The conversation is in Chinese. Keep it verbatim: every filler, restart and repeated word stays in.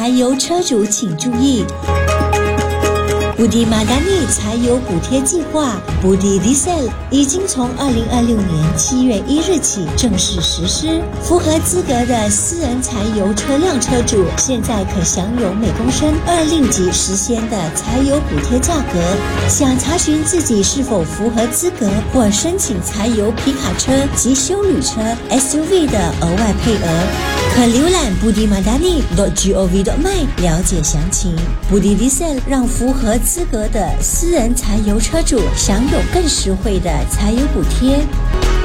柴油车主请注意，布迪马达尼柴油补贴计划 Budi Diesel 已经从二零二六年七月一日起正式实施。符合资格的私人柴油车辆车主现在可享有每公升二令吉时鲜的柴油补贴价格。想查询自己是否符合资格或申请柴油皮卡车及休旅车 S U V 的额外配额，可浏览 budi madani dot gov dot my 了解详情。Budi Diesel 让符合资格的私人柴油车主享有更实惠的柴油补贴。